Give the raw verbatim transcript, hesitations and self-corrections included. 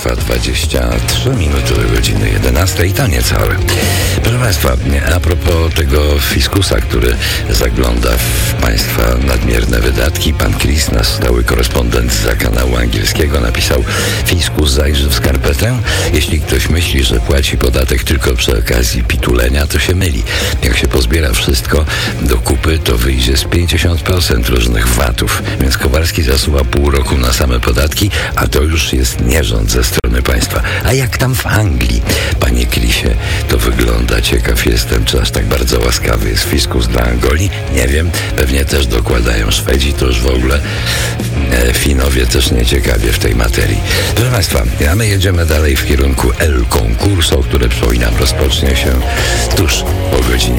Państwa, dwadzieścia trzy minuty do godziny jedenastej i to niecałe. Proszę Państwa, a propos tego fiskusa, który zagląda w Państwa nadmierne wydatki, pan Chris, nasz stały korespondent za kanału angielskiego, napisał: fiskus zajrzy w skarpetę. Jeśli ktoś myśli, że płaci podatek tylko przy okazji pitulenia, to się myli. Jak się pozbiera wszystko do kupy, to wyjdzie z pięćdziesiąt procent różnych vatów, więc Kowalski zasuwa pół roku na same podatki, a to już jest nierząd ze strony państwa. A jak tam w Anglii, panie Chrisie, to wygląda? Ciekaw jestem, czy aż tak bardzo łaskawy jest fiskus dla Angolii. Nie wiem, pewnie też dokładają Szwedzi, to już w ogóle e, Finowie też nieciekawie w tej materii. Proszę Państwa, a my jedziemy dalej w kierunku El Concurso, które, przypominam, rozpocznie się tuż po godzinie